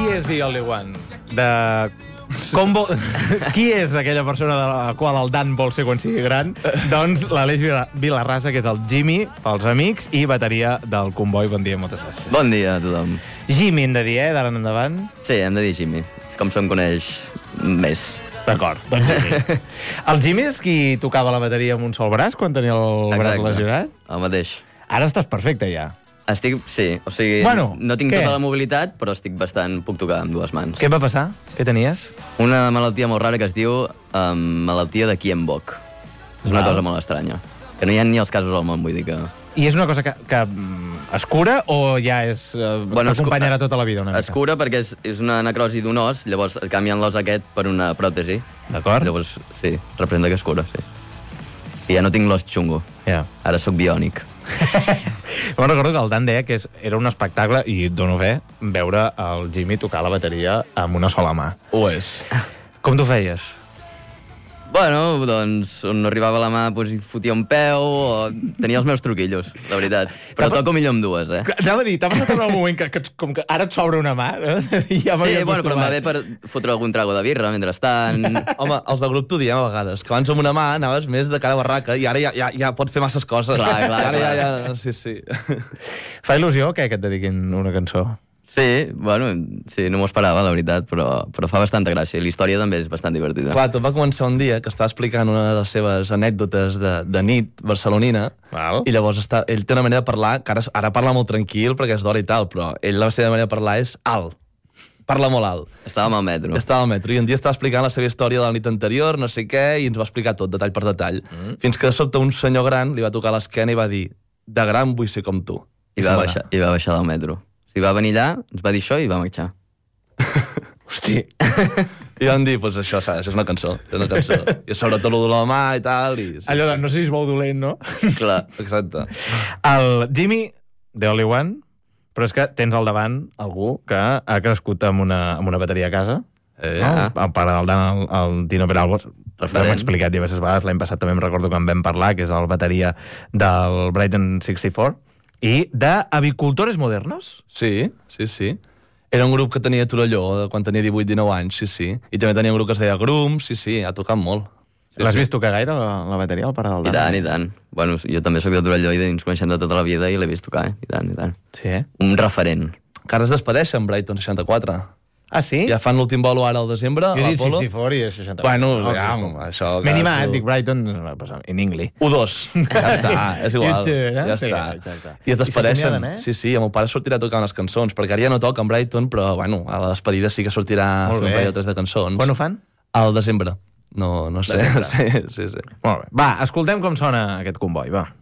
és The Only One? Qui és aquella persona de la qual el Dan vol ser quan sigui gran? Doncs l'Aleix Vilarrasa, que és el Jimmy, pels amics, i bateria del Comboi. Bon dia, moltes gràcies. Bon dia a tothom. Jimmy hem de dir, d'ara en endavant? Sí, hem de dir Jimmy. És com se'm coneix més. D'acord, doncs Jimmy. El Jimmy és qui tocava la bateria amb un sol braç quan tenia el braç lesionat? El mateix. Ara estàs perfecte, ja. Sí, o sigui, no tinc tota la mobilitat, però puc tocar amb dues mans. Què va passar? Què tenies? Una malaltia molt rara que es diu malaltia de Kienbock. És una cosa molt estranya. Que no hi ha ni els casos al món, vull dir que... I és una cosa que es cura o ja és... t'acompanyarà tota la vida una mica? Es cura perquè és una necrosi d'un os, llavors canvien l'os aquest per una pròtesi. D'acord. Llavors, sí, representa que es cura, sí. I ja no tinc l'os xungo. Ara sóc biònic. Me'n recordo que el Dan deia que era un espectacle, i dono fe, veure el Jimmy tocar la bateria amb una sola mà. Ho és. Com t'ho feies? Bueno, doncs, on no arribava la mà, doncs hi fotia un peu, o tenia els meus truquillos, la veritat. Però toco millor amb dues, Anava a dir, t'ha passat en el moment que com que ara et s'obre una mà, ja sí, bueno, però em va bé per fotre algun trago de birra mentrestant. Home, els del grup t'ho diem a vegades, que abans amb una mà anaves més de cara a barraca i ara ja pots fer masses coses. Clar. Sí. Fa il·lusió que et dediquin una cançó? Sí, bueno, no m'ho esperava, la veritat, però fa bastanta gràcia. I la història també és bastant divertida. Clar, tot va començar un dia que estava explicant una de les seves anècdotes de nit barcelonina, i llavors ell té una manera de parlar, que ara parla molt tranquil perquè és d'hora i tal, però la seva manera de parlar és alt. Parla molt alt. Estàvem al metro. I un dia estava explicant la seva història de la nit anterior, no sé què, i ens va explicar tot, detall per detall. Fins que de sobte un senyor gran li va tocar l'esquena i va dir: de gran vull ser com tu. I va baixar del metro. O sigui, va venir allà, ens va dir això i va marxar. Hosti. I vam dir, doncs això és una cançó. I sobretot allò de la mà i tal. Allò de no sé si es veu dolent, no? Clar, exacte. El Jimmy, The Only One, però és que tens al davant algú que ha crescut amb una bateria a casa. El pare del Dan, el Tino Peralbos, l'hem explicat diverses vegades. L'any passat també em recordo que en vam parlar, que és el bateria del Brighton 64. I d'Avicultores Modernos? Sí. Era un grup que tenia a Torelló quan tenia 18-19 anys, sí. I també tenia un grup que es deia Grum, sí, ha tocat molt. L'has vist tocar gaire, la bateria, el pare del Dan? I tant. Bueno, jo també soc de Torelló i ens coneixem de tota la vida i l'he vist tocar, i tant. Sí, Un referent. Que ara es despedeixen, Brighton 64. Ah, sí? Ja fan l'últim bolo ara al desembre. Jo he dit 64 i 64. Bueno, això... M'he animat, dic Brighton in English. U2. Ja està, és igual. Ja està. I es despedeixen. Sí, el meu pare sortirà a tocar unes cançons, perquè ara ja no toca en Brighton, però, bueno, a la despedida sí que sortirà a fer un parell o tres de cançons. Quan ho fan? Al desembre. No sé. Sí. Molt bé. Va, escoltem com sona aquest Comboi, va.